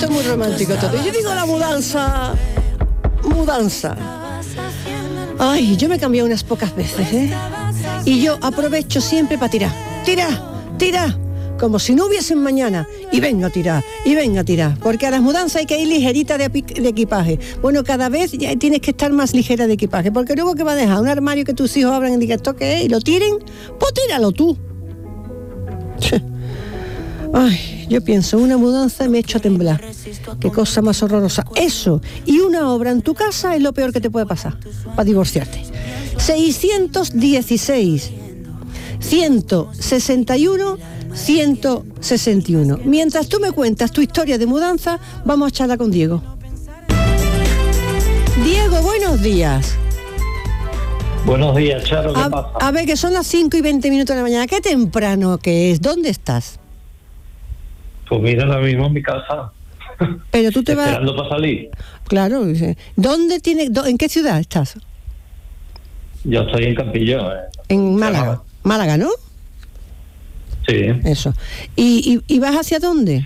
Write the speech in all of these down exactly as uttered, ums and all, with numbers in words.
es muy romántico todo. Yo digo la mudanza, mudanza. Ay, yo me he cambiado unas pocas veces, ¿eh? Y yo aprovecho siempre para tirar, tirar, tirar, como si no hubiese mañana. Y venga a tirar, y venga a tirar. Porque a las mudanzas hay que ir ligerita de, de equipaje. Bueno, cada vez ya tienes que estar más ligera de equipaje. Porque luego que va a dejar un armario que tus hijos abran y digan esto qué es y lo tiren, pues tíralo tú. Ay, yo pienso, una mudanza me echo a temblar. Qué cosa más horrorosa. Eso y una obra en tu casa es lo peor que te puede pasar para divorciarte. seiscientos dieciséis, ciento sesenta y uno, ciento sesenta y uno. Mientras tú me cuentas tu historia de mudanza, vamos a charlar con Diego. Diego, buenos días. Buenos días, Charo, ¿qué a, pasa? A ver, que son las cinco y veinte minutos de la mañana. Qué temprano que es. ¿Dónde estás? Pues mira, ahora mismo en mi casa. Pero tú te vas... Esperando para salir. Claro. ¿Dónde tiene, do, ¿En qué ciudad estás? Yo estoy en Campillo. Eh. En Málaga. Málaga, ¿no? Sí. Eso. ¿Y, y, y vas hacia dónde?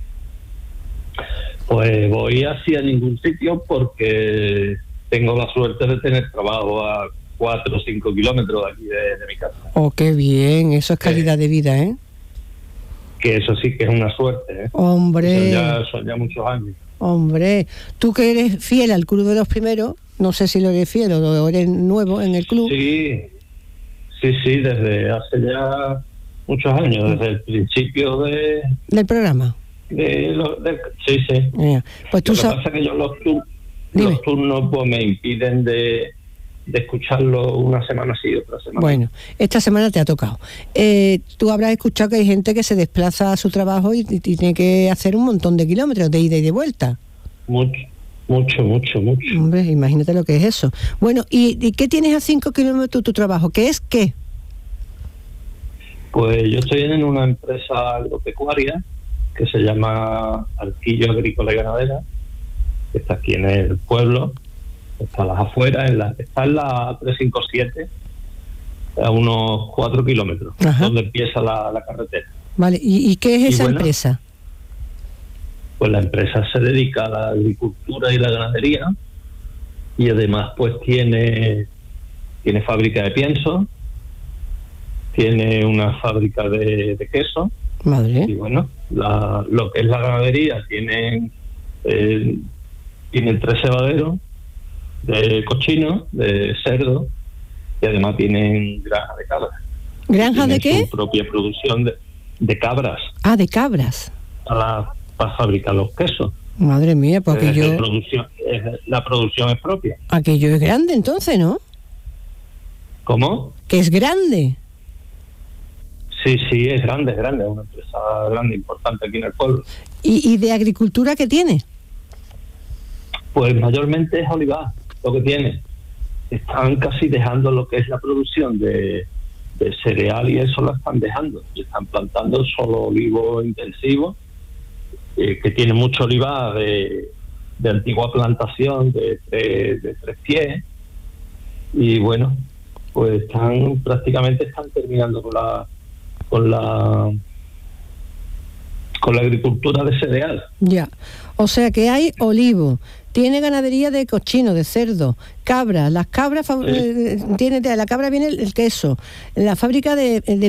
Pues voy hacia ningún sitio porque tengo la suerte de tener trabajo a cuatro o cinco kilómetros de aquí de, de mi casa. Oh, qué bien. Eso es calidad de vida, ¿eh? Que eso sí que es una suerte, ¿eh? Hombre. Son ya, son ya muchos años. Hombre, tú que eres fiel al club de los primeros, no sé si lo eres fiel o eres nuevo en el club. Sí, sí, sí, desde hace ya muchos años, desde el principio de... ¿Del programa? De lo, de, sí, sí. Yeah. Pues tú lo que sab... pasa es que yo los, tur- los turnos pues me impiden de... de escucharlo una semana sí, otra semana. Bueno, esta semana te ha tocado. Eh, tú habrás escuchado que hay gente que se desplaza a su trabajo y, y tiene que hacer un montón de kilómetros de ida y de vuelta. Mucho, mucho, mucho, mucho. Hombre, imagínate lo que es eso. Bueno, ¿y, y qué tienes a cinco kilómetros tu trabajo? ¿Qué es qué? Pues yo estoy en una empresa agropecuaria que se llama Arquillo Agrícola y Ganadera, que está aquí en el pueblo. Está a las afueras, en la, está en la trescientos cincuenta y siete, a unos cuatro kilómetros, Ajá. donde empieza la, la carretera. Vale, ¿y, y qué es esa bueno, empresa? Pues la empresa se dedica a la agricultura y la ganadería, y además pues tiene, tiene fábrica de pienso, tiene una fábrica de, de queso. Madre. Y bueno, la, lo que es la ganadería, tienen, eh, tienen tres cebaderos, de cochino, de cerdo, y además tienen granja de cabras. ¿Granja de qué? Su propia producción de, de cabras. Ah, de cabras. Para, para fabricar los quesos. Madre mía, porque eh, yo... La producción, es, la producción es propia. Aquello es grande entonces, ¿no? ¿Cómo? Que es grande. Sí, sí, es grande, es grande, es una empresa grande, importante aquí en el pueblo. ¿Y, y de agricultura qué tiene? Pues mayormente es olivar lo que tiene. Están casi dejando lo que es la producción de, de cereal y eso lo están dejando. Y están plantando solo olivo intensivo, eh, que tiene mucho olivar de, de antigua plantación de, de, de tres pies. Y bueno, pues están prácticamente están terminando con la con la con la agricultura de cereal. Ya, o sea que hay olivo, tiene ganadería de cochino, de cerdo, cabras, las cabras, sí. eh, tiene, de la cabra viene el, el queso, la fábrica de, de